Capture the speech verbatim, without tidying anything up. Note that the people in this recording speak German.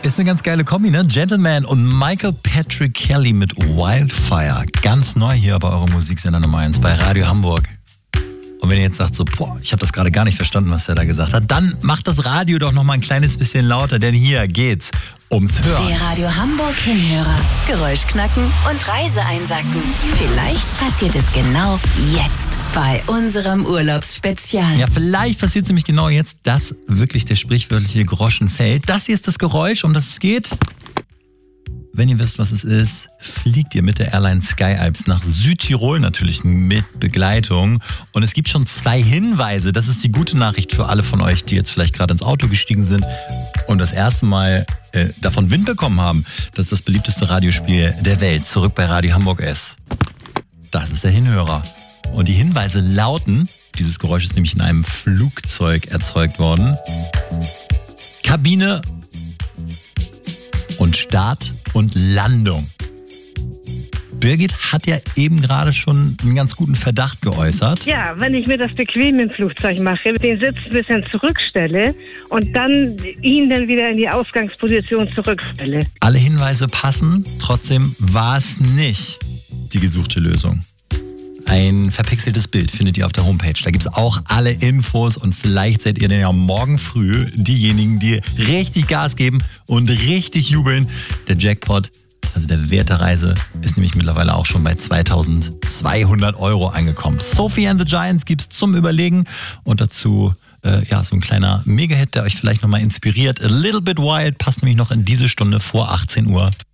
Ist eine ganz geile Kombi, ne? Gentleman und Michael Patrick Kelly mit Wildfire. Ganz neu hier bei eurem Musiksender Nummer eins bei Radio Hamburg. Und wenn ihr jetzt sagt so, boah, ich habe das gerade gar nicht verstanden, was der da gesagt hat, dann macht das Radio doch noch mal ein kleines bisschen lauter, denn hier geht's ums Hören. Der Radio Hamburg Hinhörer. Geräusch knacken und Reise einsacken. Vielleicht passiert es genau jetzt bei unserem Urlaubsspezial. Ja, vielleicht passiert es nämlich genau jetzt, dass wirklich der sprichwörtliche Groschen fällt. Das hier ist das Geräusch, um das es geht. Wenn ihr wisst, was es ist, fliegt ihr mit der Airline Sky Alps nach Südtirol, natürlich mit Begleitung. Und es gibt schon zwei Hinweise. Das ist die gute Nachricht für alle von euch, die jetzt vielleicht gerade ins Auto gestiegen sind und das erste Mal äh, davon Wind bekommen haben. Das ist das beliebteste Radiospiel der Welt. Zurück bei Radio Hamburg S. Das ist der Hinhörer. Und die Hinweise lauten, dieses Geräusch ist nämlich in einem Flugzeug erzeugt worden. Kabine und Start und Landung. Birgit hat ja eben gerade schon einen ganz guten Verdacht geäußert. Ja, wenn ich mir das bequem im Flugzeug mache, den Sitz ein bisschen zurückstelle und dann ihn dann wieder in die Ausgangsposition zurückstelle. Alle Hinweise passen, trotzdem war es nicht die gesuchte Lösung. Ein verpixeltes Bild findet ihr auf der Homepage. Da gibt es auch alle Infos und vielleicht seid ihr dann ja morgen früh diejenigen, die richtig Gas geben und richtig jubeln. Der Jackpot, also der Wert der Reise, ist nämlich mittlerweile auch schon bei zweitausendzweihundert Euro angekommen. Sophie and the Giants gibt's zum Überlegen und dazu äh, ja so ein kleiner Mega-Hit, der euch vielleicht nochmal inspiriert. A Little Bit Wild passt nämlich noch in diese Stunde vor achtzehn Uhr.